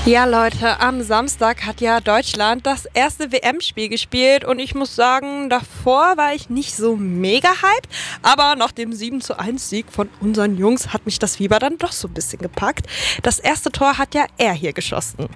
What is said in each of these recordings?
Ja, Leute, am Samstag hat ja Deutschland das erste WM-Spiel gespielt und ich muss sagen, davor war ich nicht so mega hyped, aber nach dem 7:1 Sieg von unseren Jungs hat mich das Fieber dann doch so ein bisschen gepackt. Das erste Tor hat ja er hier geschossen.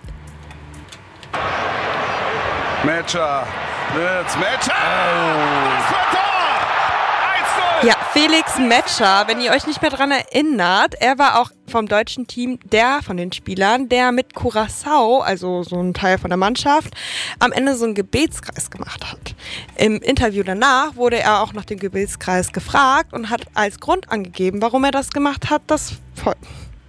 Metscher, Metscher! Das war Tor! 1:0! Ja, Felix Metscher, wenn ihr euch nicht mehr dran erinnert, er war auch vom deutschen Team der von den Spielern, der mit Curaçao, also so ein Teil von der Mannschaft, am Ende so einen Gebetskreis gemacht hat. Im Interview danach wurde er auch nach dem Gebetskreis gefragt und hat als Grund angegeben, warum er das gemacht hat, das folgt.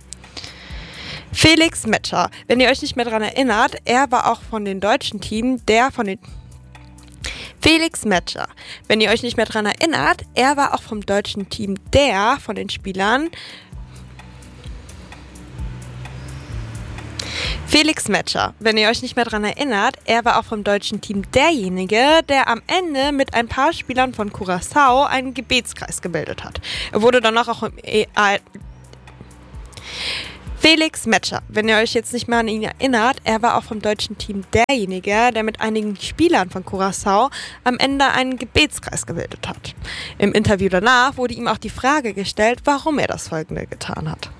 Felix Metscher, wenn ihr euch nicht mehr dran erinnert, er war auch von den deutschen Team, Felix Metscher, wenn ihr euch nicht mehr dran erinnert, er war auch vom deutschen Team der von den Spielern. Felix Metscher, wenn ihr euch nicht mehr dran erinnert, er war auch vom deutschen Team derjenige, der am Ende mit ein paar Spielern von Curaçao einen Gebetskreis gebildet hat. Er wurde danach auch im Felix Metscher, wenn ihr euch jetzt nicht mehr an ihn erinnert, er war auch vom deutschen Team derjenige, der mit einigen Spielern von Curaçao am Ende einen Gebetskreis gebildet hat. Im Interview danach wurde ihm auch die Frage gestellt, warum er das Folgende getan hat.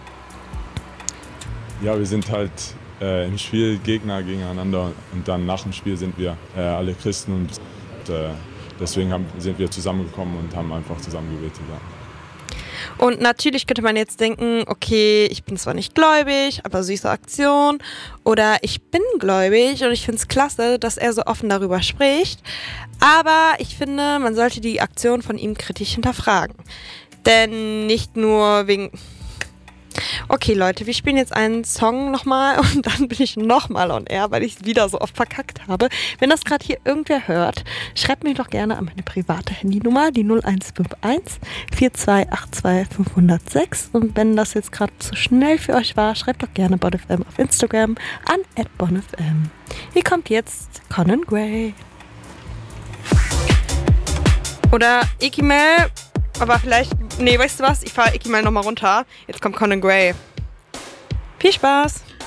Ja, wir sind halt im Spiel Gegner gegeneinander und dann nach dem Spiel sind wir alle Christen und deswegen sind wir zusammengekommen und haben einfach zusammen gebetet. Ja. Und natürlich könnte man jetzt denken, okay, ich bin zwar nicht gläubig, aber süße Aktion. Oder ich bin gläubig und ich finde es klasse, dass er so offen darüber spricht. Aber ich finde, man sollte die Aktion von ihm kritisch hinterfragen. Denn nicht nur wegen... Okay, Leute, wir spielen jetzt einen Song nochmal und dann bin ich nochmal on air, weil ich es wieder so oft verkackt habe. Wenn das gerade hier irgendwer hört, schreibt mir doch gerne an meine private Handynummer, die 0151 4282 506. Und wenn das jetzt gerade zu schnell für euch war, schreibt doch gerne BonFM auf Instagram an @bonfm. Hier kommt jetzt Conan Gray. Oder Ikimel. Aber vielleicht, nee, weißt du was? Ich fahre Ikimel nochmal runter. Jetzt kommt Conan Gray. Viel Spaß!